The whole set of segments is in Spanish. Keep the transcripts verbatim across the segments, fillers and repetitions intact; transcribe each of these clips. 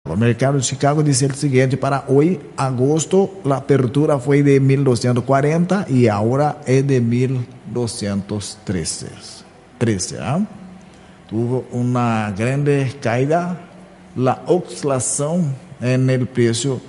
El mercado de Chicago dice el siguiente: para hoy, agosto, la apertura fue de mil doscientos cuarenta y ahora es de mil doscientos trece. trece, ¿eh? Tuvo una grande caída, la oscilación en el precio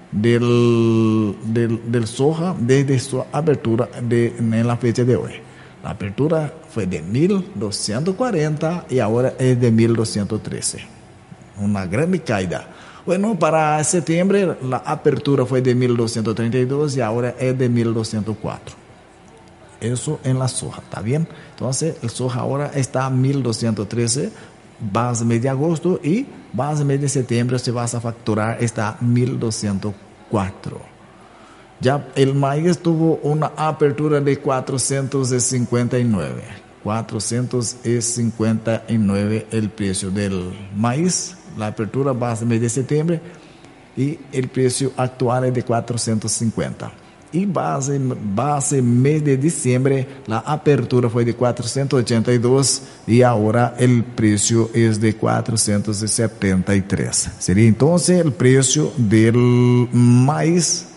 del, del, del soja desde su apertura de, en la fecha de hoy. La apertura fue de mil doscientos cuarenta y ahora es de mil doscientos trece. Una grande caída. Bueno, para septiembre la apertura fue de mil doscientos treinta y dos y ahora es de mil doscientos cuatro. Eso en la soja, ¿está bien? Entonces el soja ahora está a mil doscientos trece, base mes de agosto, y base mes de septiembre se va a facturar está a mil doscientos cuatro. Ya el maíz tuvo una apertura de cuatrocientos cincuenta y nueve. cuatrocientos cincuenta y nueve el precio del maíz, la apertura base mes de septiembre, y el precio actual es de cuatrocientos cincuenta. Y base, base mes de diciembre, la apertura fue de cuatrocientos ochenta y dos y ahora el precio es de cuatrocientos setenta y tres. Sería entonces el precio del maíz.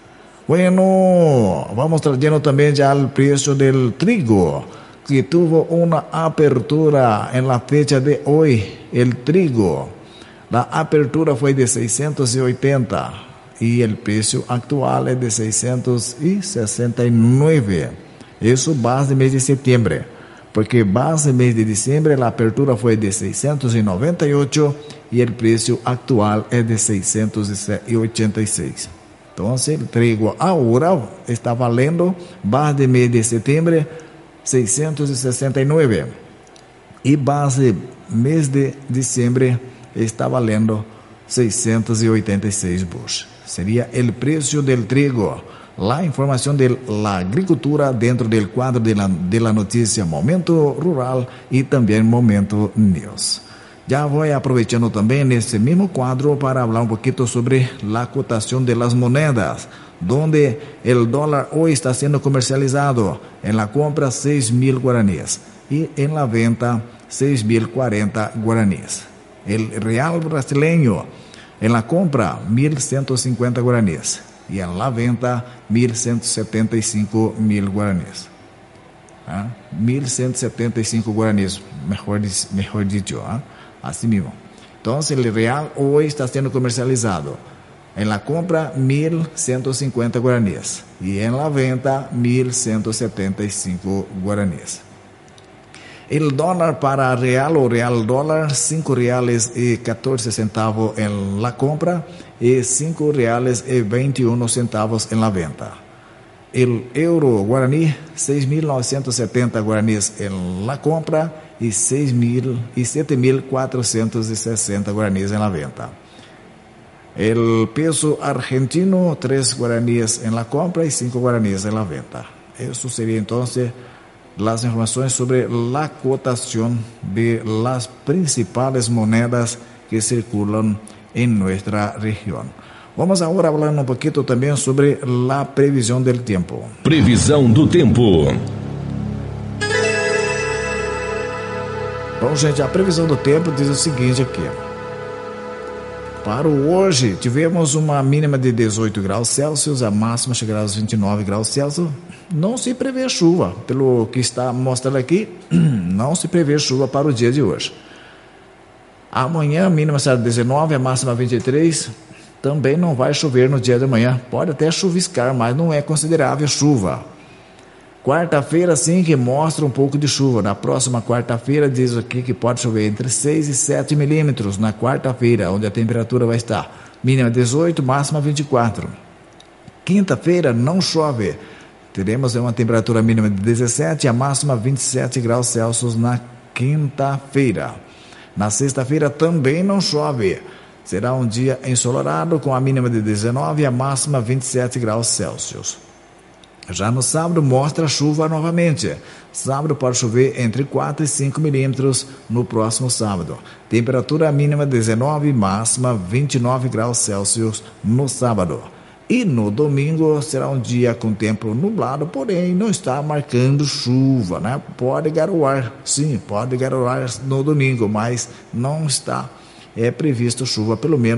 Bueno, vamos trayendo también ya el precio del trigo, que tuvo una apertura en la fecha de hoy. El trigo, la apertura fue de seiscientos ochenta y el precio actual es de seiscientos sesenta y nueve. Eso base mes de septiembre, porque base mes de diciembre la apertura fue de seiscientos noventa y ocho y el precio actual es de seiscientos ochenta y seis. Entonces el trigo ahora está valendo base mes de septiembre seiscientos sesenta y nueve y base mes de diciembre está valendo seiscientos ochenta y seis bushel. Sería el precio del trigo. La información de la agricultura dentro del cuadro de la, de la noticia Momento Rural y también Momento News. Ya voy aprovechando también este mismo cuadro para hablar un poquito sobre la cotación de las monedas, donde el dólar hoy está siendo comercializado en la compra seis mil guaraníes y en la venta seis mil cuarenta guaraníes. El real brasileño en la compra mil ciento cincuenta guaraníes y en la venta mil ciento setenta y cinco mil guaraníes. ¿Ah? mil ciento setenta y cinco guaraníes, mejor, mejor dicho, ¿ah? Así mismo. Entonces el real hoy está siendo comercializado en la compra mil ciento cincuenta guaraníes y en la venta mil ciento setenta y cinco guaraníes. El dólar para real o real dólar, cinco reales y catorce centavos en la compra y cinco reales y veintiuno centavos en la venta. El euro guaraní, seis mil novecientos setenta guaraníes en la compra y seis mil y siete mil cuatrocientos sesenta guaraníes en la venta. El peso argentino, tres guaraníes en la compra y cinco guaraníes en la venta. Eso sería entonces las informaciones sobre la cotación de las principales monedas que circulan en nuestra región. Vamos ahora a hablar un poquito también sobre la previsión del tiempo. Previsão do tempo. Bom, gente, a previsão do tempo diz o seguinte aqui. Para hoje, tivemos uma mínima de dezoito graus Celsius, a máxima chegará aos vinte e nove graus Celsius. Não se prevê chuva, pelo que está mostrando aqui, não se prevê chuva para o dia de hoje. Amanhã, a mínima será dezenove, a máxima vinte e três. Também não vai chover no dia de amanhã. Pode até chuviscar, mas não é considerável chuva. Quarta-feira, sim, que mostra um pouco de chuva. Na próxima quarta-feira, diz aqui que pode chover entre seis e sete milímetros na quarta-feira, onde a temperatura vai estar mínima dezoito, máxima vinte e quatro. Quinta-feira, não chove. Teremos uma temperatura mínima de dezessete, a máxima vinte e sete graus Celsius na quinta-feira. Na sexta-feira, também não chove. Será um dia ensolarado com a mínima de dezenove e a máxima vinte e sete graus Celsius. Já no sábado mostra chuva novamente. Sábado pode chover entre quatro e cinco milímetros no próximo sábado. Temperatura mínima dezenove, máxima vinte e nove graus Celsius no sábado. E no domingo será um dia com tempo nublado, porém não está marcando chuva, né? Pode garoar, sim, pode garoar no domingo, mas não está é previsto chuva, pelo menos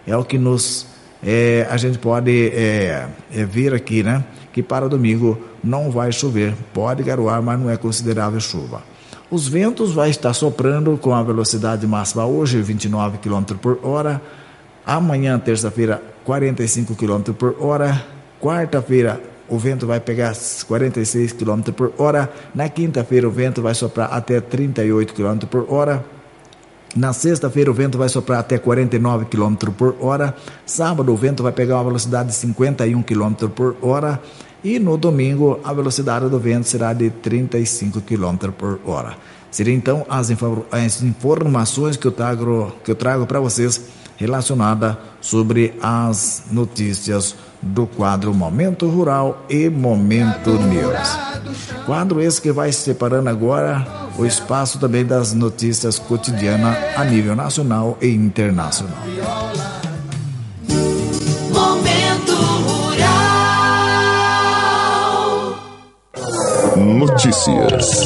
é o que nos é, a gente pode é, é, ver aqui, né? Que para domingo não vai chover, pode garoar, mas não é considerável chuva. Os ventos vai estar soprando com a velocidade máxima hoje, vinte e nove quilômetros por hora. Amanhã, terça-feira, quarenta e cinco quilômetros por hora. Quarta-feira, o vento vai pegar quarenta e seis quilômetros por hora. Na quinta-feira, o vento vai soprar até trinta e oito quilômetros por hora. Na sexta-feira, o vento vai soprar até quarenta e nove quilômetros por hora. Sábado, o vento vai pegar uma velocidade de cinquenta e um quilômetros por hora. E no domingo, a velocidade do vento será de trinta e cinco quilômetros por hora. Seriam então as, infor- as informações que eu trago, que eu trago para vocês relacionada sobre as notícias do quadro Momento Rural e Momento News. Quadro esse que vai se separando agora o espaço também das notícias cotidianas a nível nacional e internacional. Momento Rural. Notícias.